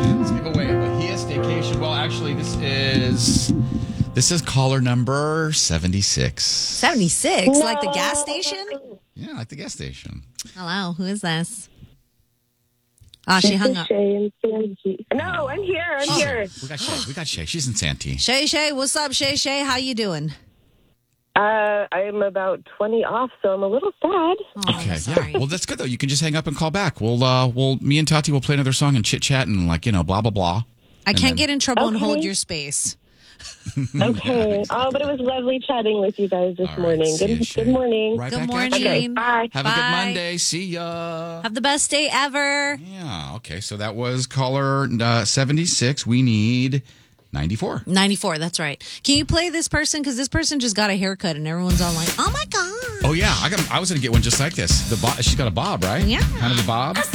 Let's give away a Bahia staycation. Well, actually, this is caller number 76. 76? Like the gas station? Yeah, like the gas station. Hello, who is this? Oh, she hung up. Shay and Sandy. No, I'm here. I'm here. We got Shay. She's in Santee. Shay, what's up, Shay? How you doing? I'm about 20 off, so I'm a little sad. Oh, Okay, sorry. yeah. Well, that's good though. You can just hang up and call back. Me and Tati will play another song and chit chat and blah blah blah. I can't get in trouble and hold Okay. your space. Okay. Oh, but it was lovely chatting with you guys this All right, morning. see ya, Shay. Good morning. Right Good back morning. at you. Okay, bye. Have a good Bye. Monday. See ya. Have the best day ever. Yeah. Okay. So that was caller 76. We need 94. 94, that's right. Can you play this person? Because this person just got a haircut and everyone's all like, oh my God. Oh yeah. I was gonna get one just like this. She's got a bob, right? Yeah. Kind of a bob.